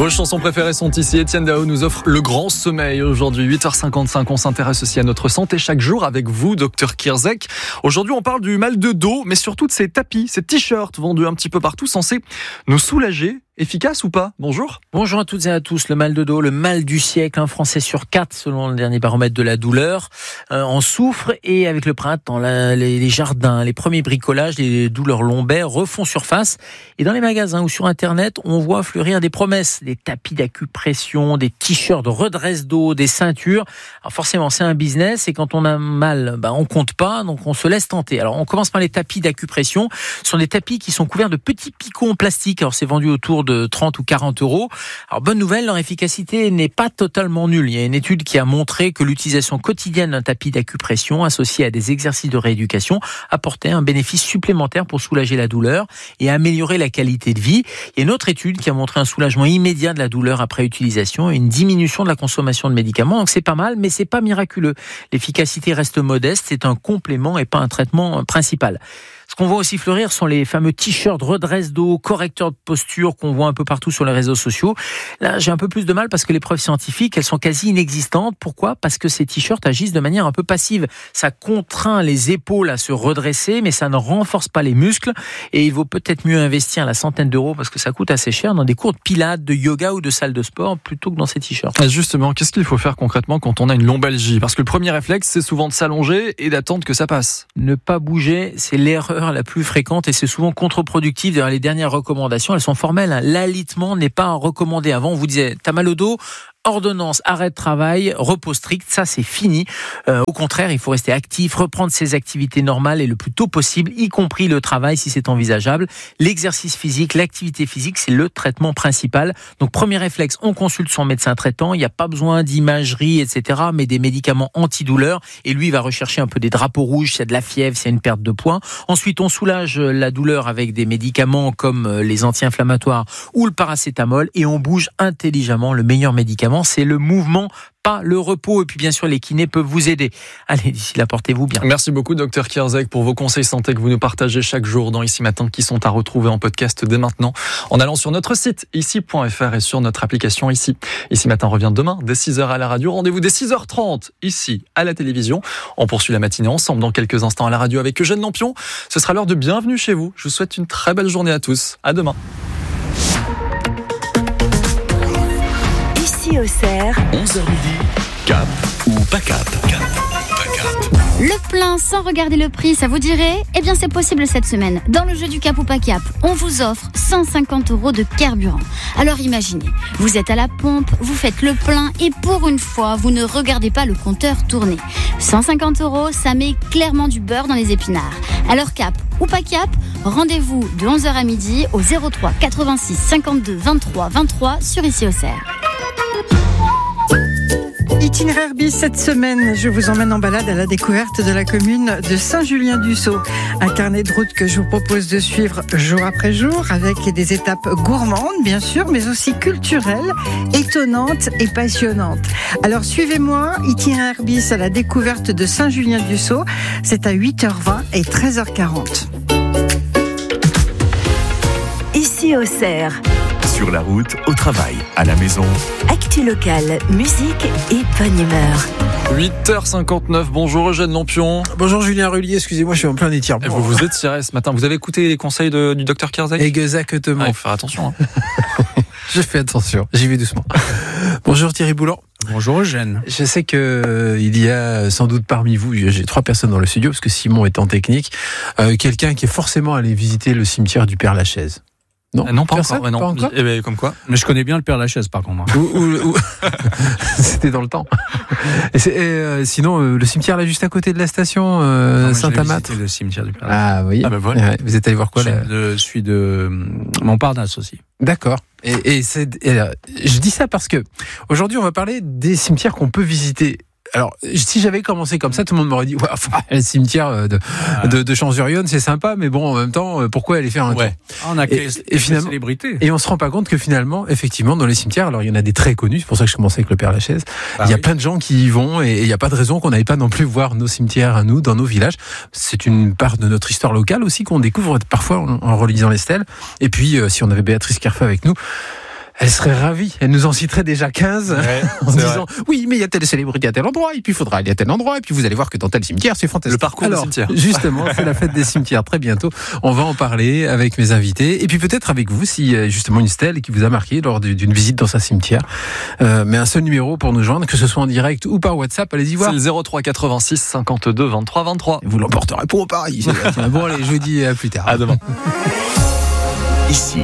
Vos chansons préférées sont ici. Étienne Dao nous offre le grand sommeil aujourd'hui. 8h55, on s'intéresse aussi à notre santé chaque jour avec vous, Dr Kierzek. Aujourd'hui, on parle du mal de dos, mais surtout de ces tapis, ces t-shirts vendus un petit peu partout, censés nous soulager. Efficace ou pas ? Bonjour. Bonjour à toutes et à tous. Le mal de dos, le mal du siècle. Un Français sur 4, selon le dernier baromètre de la douleur, en souffre. Et avec le printemps, les jardins, les premiers bricolages, les douleurs lombaires refont surface. Et dans les magasins ou sur Internet, on voit fleurir des promesses. Des tapis d'acupression, des t-shirts de redresse dos, des ceintures. Alors forcément, c'est un business. Et quand on a mal, on compte pas. Donc on se laisse tenter. Alors on commence par les tapis d'acupression. Ce sont des tapis qui sont couverts de petits picots en plastique. Alors c'est vendu autour de 30 ou 40 euros. Alors bonne nouvelle, leur efficacité n'est pas totalement nulle. Il y a une étude qui a montré que l'utilisation quotidienne d'un tapis d'acupression associé à des exercices de rééducation apportait un bénéfice supplémentaire pour soulager la douleur et améliorer la qualité de vie. Il y a une autre étude qui a montré un soulagement immédiat de la douleur après utilisation et une diminution de la consommation de médicaments. Donc c'est pas mal, mais c'est pas miraculeux. L'efficacité reste modeste, c'est un complément et pas un traitement principal. Ce qu'on voit aussi fleurir sont les fameux t-shirts redresse dos, correcteurs de posture qu'on voit un peu partout sur les réseaux sociaux. Là, j'ai un peu plus de mal parce que les preuves scientifiques, elles sont quasi inexistantes. Pourquoi ? Parce que ces t-shirts agissent de manière un peu passive. Ça contraint les épaules à se redresser, mais ça ne renforce pas les muscles. Et il vaut peut-être mieux investir la centaine d'euros, parce que ça coûte assez cher, dans des cours de pilates, de yoga ou de salle de sport, plutôt que dans ces t-shirts. Justement, qu'est-ce qu'il faut faire concrètement quand on a une lombalgie ? Parce que le premier réflexe, c'est souvent de s'allonger et d'attendre que ça passe. Ne pas bouger, c'est l'erreur la plus fréquente et c'est souvent contre-productif. D'ailleurs, les dernières recommandations, elles sont formelles. L'alitement n'est pas recommandé. Avant, on vous disait, t'as mal au dos ? Ordonnance, arrêt de travail, repos strict, ça c'est fini. Au contraire, il faut rester actif, reprendre ses activités normales et le plus tôt possible, y compris le travail si c'est envisageable. L'exercice physique, l'activité physique, c'est le traitement principal. Donc premier réflexe, on consulte son médecin traitant. Il n'y a pas besoin d'imagerie, etc., mais des médicaments antidouleurs. Et lui, il va rechercher un peu des drapeaux rouges, s'il y a de la fièvre, s'il y a une perte de poids. Ensuite, on soulage la douleur avec des médicaments comme les anti-inflammatoires ou le paracétamol et on bouge intelligemment. Le meilleur médicament, c'est le mouvement, pas le repos. Et puis bien sûr, les kinés peuvent vous aider. Allez, d'ici là, portez-vous bien. Merci beaucoup, Dr Kierzek, pour vos conseils santé que vous nous partagez chaque jour dans Ici Matin, qui sont à retrouver en podcast dès maintenant, en allant sur notre site ici.fr et sur notre application Ici. Ici Matin revient demain dès 6h à la radio. Rendez-vous dès 6h30 ici à la télévision. On poursuit la matinée ensemble dans quelques instants à la radio avec Eugène Lampion. Ce sera l'heure de Bienvenue chez vous. Je vous souhaite une très belle journée à tous. À demain. Au cerf. 11h midi, cap ou pas cap. Cap ou pas cap. Le plein sans regarder le prix, ça vous dirait ? Eh bien, c'est possible cette semaine. Dans le jeu du cap ou pas cap, on vous offre 150 € de carburant. Alors imaginez, vous êtes à la pompe, vous faites le plein et pour une fois, vous ne regardez pas le compteur tourner. 150 €, ça met clairement du beurre dans les épinards. Alors cap ou pas cap, rendez-vous de 11h à midi au 03 86 52 23 23 sur Ici au cerf. Itinéraire bis cette semaine, je vous emmène en balade à la découverte de la commune de Saint-Julien-du-Sault. Un carnet de route que je vous propose de suivre jour après jour avec des étapes gourmandes bien sûr, mais aussi culturelles, étonnantes et passionnantes. Alors suivez-moi, itinéraire bis à la découverte de Saint-Julien-du-Sault, c'est à 8h20 et 13h40. Ici au cerf. Sur la route, au travail, à la maison. Actu locale, musique et bonne humeur. 8h59, bonjour Eugène Lampion. Bonjour Julien Rullier, excusez-moi, je suis en plein étirement. Et vous vous étirez ce matin. Vous avez écouté les conseils du Dr Kierzek ? Exactement. Il faut faire attention. Je fais attention, j'y vais doucement. Bonjour Thierry Boulan. Bonjour Eugène. Je sais que il y a sans doute parmi vous, j'ai 3 personnes dans le studio parce que Simon est en technique, quelqu'un qui est forcément allé visiter le cimetière du Père-Lachaise. Non, pas personne, encore. Ouais, non. Pas encore. Eh ben, comme quoi. Mais je connais bien le Père-Lachaise par contre. C'était dans le temps. Sinon, le cimetière là juste à côté de la station Saint-Amat. C'était le cimetière du Père. Ah oui. Ah ben voilà. Ouais, vous êtes allé voir quoi là ? Je suis de Montparnasse aussi. D'accord. Et je dis ça parce que aujourd'hui on va parler des cimetières qu'on peut visiter. Alors, si j'avais commencé comme ça, tout le monde m'aurait dit ouais, enfin, le cimetière de Champs-sur-Yonne, c'est sympa, mais bon, en même temps, pourquoi aller faire un tour ? On a et finalement, célébrités. Et on se rend pas compte que finalement, effectivement, dans les cimetières, alors il y en a des très connus, c'est pour ça que je commençais avec le Père-Lachaise, il y a plein de gens qui y vont, et il n'y a pas de raison qu'on n'aille pas non plus voir nos cimetières à nous, dans nos villages. C'est une part de notre histoire locale aussi qu'on découvre parfois en relisant les stèles. Et puis, si on avait Béatrice Kerfa avec nous, Elle serait ravie. Elle nous en citerait déjà 15 en disant oui, mais il y a telle célébrité à tel endroit, et puis il faudra aller à tel endroit, et puis vous allez voir que dans tel cimetière, c'est fantastique. Le parcours des cimetières. Justement, c'est la fête des cimetières très bientôt. On va en parler avec mes invités, et puis peut-être avec vous, si justement une stèle qui vous a marqué lors d'une visite dans un cimetière. Mais un seul numéro pour nous joindre, que ce soit en direct ou par WhatsApp, allez-y voir. C'est le 03 86 52 23 23. Et vous l'emporterez pour Paris. Bon, allez, je vous dis à plus tard. À demain. Ici,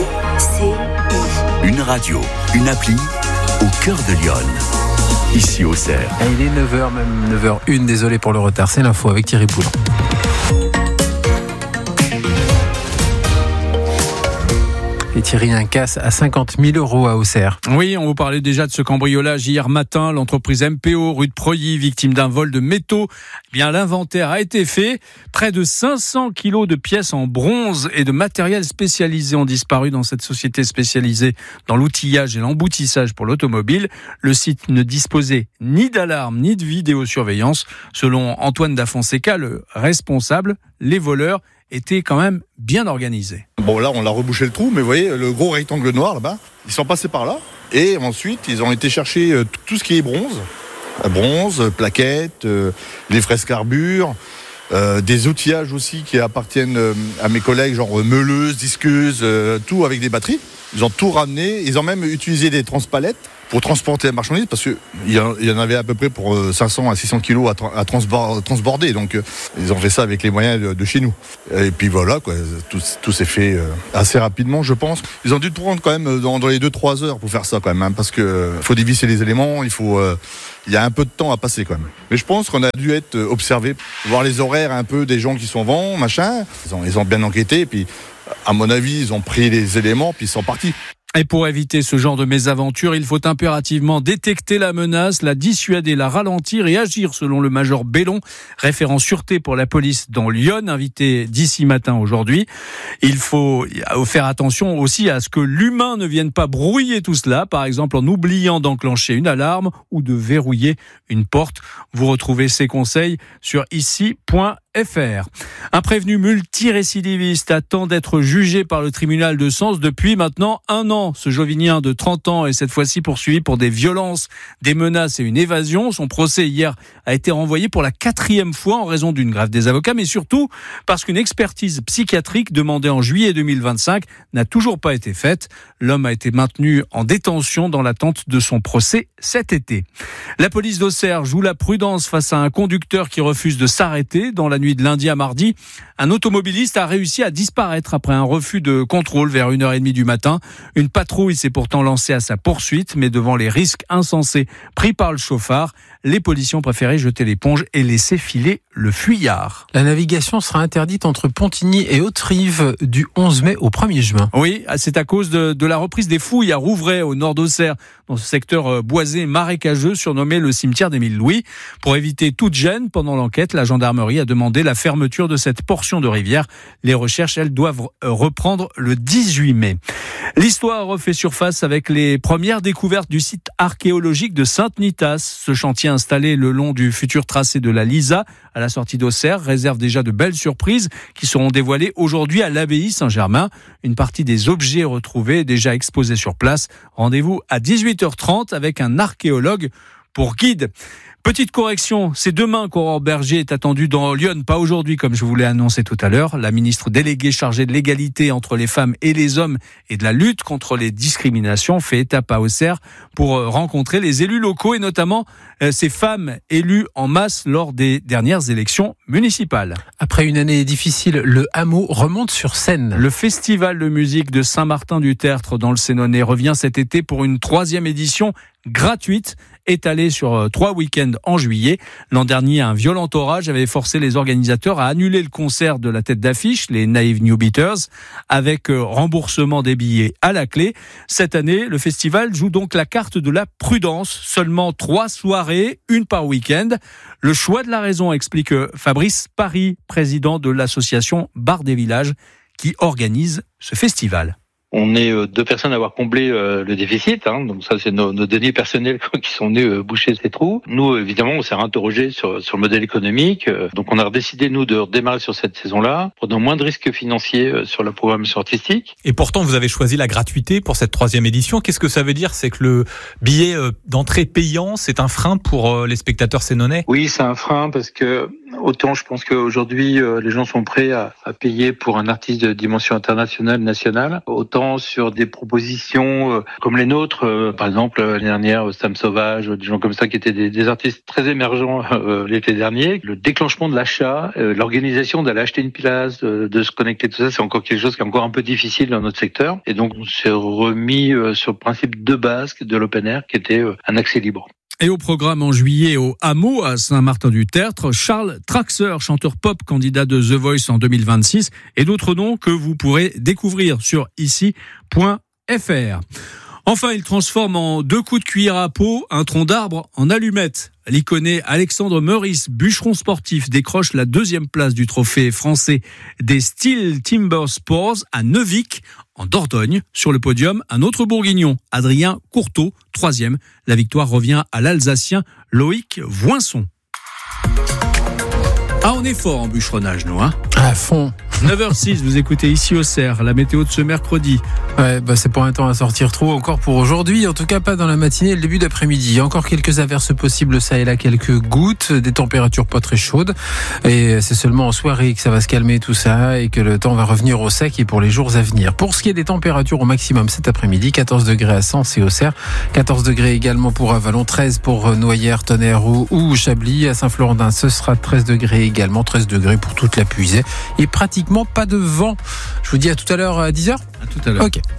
une radio, une appli au cœur de Lyon. Ici au Cerf. Il est 9h, même 9h01, désolé pour le retard. C'est l'info avec Thierry Poulon. Et Thierry, un casse à 50 000 € à Auxerre. Oui, on vous parlait déjà de ce cambriolage hier matin. L'entreprise MPO, rue de Preuilly, victime d'un vol de métaux. Eh bien, l'inventaire a été fait. Près de 500 kilos de pièces en bronze et de matériel spécialisé ont disparu dans cette société spécialisée dans l'outillage et l'emboutissage pour l'automobile. Le site ne disposait ni d'alarme ni de vidéosurveillance. Selon Antoine da Fonseca, le responsable, les voleurs étaient quand même bien organisés. Bon, là, on a rebouché le trou, mais vous voyez, le gros rectangle noir, là-bas, ils sont passés par là. Et ensuite, ils ont été chercher tout ce qui est bronze. Bronze, plaquettes, les fraises carbure, des outillages aussi qui appartiennent à mes collègues, genre meuleuses, disqueuses, tout avec des batteries. Ils ont tout ramené. Ils ont même utilisé des transpalettes pour transporter la marchandise, parce qu'il y en avait à peu près pour 500 à 600 kilos à transborder. Donc, ils ont fait ça avec les moyens de chez nous. Et puis voilà, quoi, tout s'est fait assez rapidement, je pense. Ils ont dû prendre quand même dans les 2-3 heures pour faire ça, quand même, hein, parce que faut dévisser les éléments, il y a un peu de temps à passer, quand même. Mais je pense qu'on a dû être observé, voir les horaires un peu des gens qui sont vent, machin. Ils ont bien enquêté, et puis, à mon avis, ils ont pris les éléments, puis ils sont partis. Et pour éviter ce genre de mésaventure, il faut impérativement détecter la menace, la dissuader, la ralentir et agir, selon le major Bellon, référent sûreté pour la police dans Lyon, invité d'ici matin aujourd'hui. Il faut faire attention aussi à ce que l'humain ne vienne pas brouiller tout cela, par exemple en oubliant d'enclencher une alarme ou de verrouiller une porte. Vous retrouvez ces conseils sur ici.fr. Un prévenu multirécidiviste attend d'être jugé par le tribunal de Sens depuis maintenant 1 an. Ce Jovinien de 30 ans est cette fois-ci poursuivi pour des violences, des menaces et une évasion. Son procès hier a été renvoyé pour la 4e fois en raison d'une grève des avocats, mais surtout parce qu'une expertise psychiatrique demandée en juillet 2025 n'a toujours pas été faite. L'homme a été maintenu en détention dans l'attente de son procès cet été. La police d'Auxerre joue la prudence face à un conducteur qui refuse de s'arrêter. Dans la nuit de lundi à mardi, un automobiliste a réussi à disparaître après un refus de contrôle vers 1h30 du matin. Une patrouille s'est pourtant lancée à sa poursuite, mais devant les risques insensés pris par le chauffard, les policiers ont préféré jeter l'éponge et laisser filer le fuyard. La navigation sera interdite entre Pontigny et Haute-Rive du 11 mai au 1er juin. Oui, c'est à cause de la reprise des fouilles à Rouvray, au nord d'Auxerre, dans ce secteur boisé marécageux surnommé le cimetière d'Émile Louis. Pour éviter toute gêne pendant l'enquête, la gendarmerie a demandé la fermeture de cette portion de rivière. Les recherches, elles, doivent reprendre le 18 mai. L'histoire refait surface avec les premières découvertes du site archéologique de Sainte-Nitas. Ce chantier installé le long du futur tracé de la Lisa, à la sortie d'Auxerre, réserve déjà de belles surprises qui seront dévoilées aujourd'hui à l'abbaye Saint-Germain. Une partie des objets retrouvés déjà exposés sur place. Rendez-vous à 18h30 avec un archéologue pour guide. Petite correction, c'est demain qu'Aurore Berger est attendue dans Lyon, pas aujourd'hui comme je vous l'ai annoncé tout à l'heure. La ministre déléguée chargée de l'égalité entre les femmes et les hommes et de la lutte contre les discriminations fait étape à Auxerre pour rencontrer les élus locaux et notamment ces femmes élues en masse lors des dernières élections municipales. Après une année difficile, le hameau remonte sur scène. Le festival de musique de Saint-Martin-du-Tertre dans le Sénonais revient cet été pour une 3e édition gratuite, étalée sur 3 week-ends en juillet. L'an dernier, un violent orage avait forcé les organisateurs à annuler le concert de la tête d'affiche, les Naive New Beaters, avec remboursement des billets à la clé. Cette année, le festival joue donc la carte de la prudence. Seulement 3 soirées, une par week-end. Le choix de la raison, explique Fabrice Paris, président de l'association Bar des Villages, qui organise ce festival. On est 2 personnes à avoir comblé le déficit, donc ça c'est nos deniers personnels qui sont venus boucher ces trous. Nous évidemment on s'est réinterrogé sur le modèle économique, donc on a décidé nous de redémarrer sur cette saison-là, prenant moins de risques financiers sur la programmation artistique. Et pourtant vous avez choisi la gratuité pour cette 3e édition. Qu'est-ce que ça veut dire? C'est que le billet d'entrée payant, c'est un frein pour les spectateurs sénonnais? Oui, c'est un frein parce que autant je pense qu'aujourd'hui les gens sont prêts à payer pour un artiste de dimension internationale, nationale, autant sur des propositions comme les nôtres, par exemple l'année dernière Sam Sauvage, des gens comme ça qui étaient des artistes très émergents l'été dernier. Le déclenchement de l'achat, l'organisation d'aller acheter une place, de se connecter, tout ça, c'est encore quelque chose qui est encore un peu difficile dans notre secteur. Et donc on s'est remis sur le principe de base de l'open air qui était un accès libre. Et au programme en juillet au Hameau à Saint-Martin-du-Tertre, Charles Traxer, chanteur pop candidat de The Voice en 2026 et d'autres noms que vous pourrez découvrir sur ici.fr. Enfin, il transforme en 2 coups de cuillère à peau un tronc d'arbre en allumette. L'iconé Alexandre Meurice, bûcheron sportif, décroche la 2e place du trophée français des Steel Timber Sports à Neuvic, en Dordogne. Sur le podium, un autre bourguignon, Adrien Courteau, 3e. La victoire revient à l'Alsacien Loïc Voinson. Ah, on est fort en bûcheronnage, nous, À fond. 9h06, vous écoutez ici au Cerf, la météo de ce mercredi. Ouais, c'est pas un temps à sortir trop encore pour aujourd'hui, en tout cas pas dans la matinée et le début d'après-midi. Il y a encore quelques averses possibles, ça et là, quelques gouttes, des températures pas très chaudes. Et c'est seulement en soirée que ça va se calmer tout ça et que le temps va revenir au sec et pour les jours à venir. Pour ce qui est des températures au maximum cet après-midi, 14 degrés à Sens et au Cerf, 14 degrés également pour Avalon, 13 pour Noyers, Tonnerre ou Chablis. À Saint-Florentin, ce sera 13 degrés également, 13 degrés pour toute la Puisée. Et pratiquement pas de vent. Je vous dis à tout à l'heure à 10h. À tout à l'heure. Ok.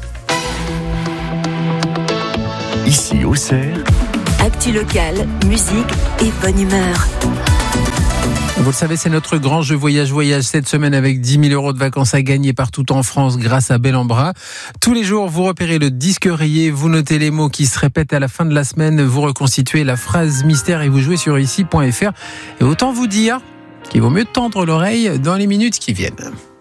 Ici au Cerf. Actu locale, musique et bonne humeur. Vous le savez, c'est notre grand jeu voyage cette semaine avec 10 000 euros de vacances à gagner partout en France grâce à Bel en Bras. Tous les jours, vous repérez le disque rayé, vous notez les mots qui se répètent à la fin de la semaine, vous reconstituez la phrase mystère et vous jouez sur ici.fr. Et autant vous dire qu'il vaut mieux tendre l'oreille dans les minutes qui viennent.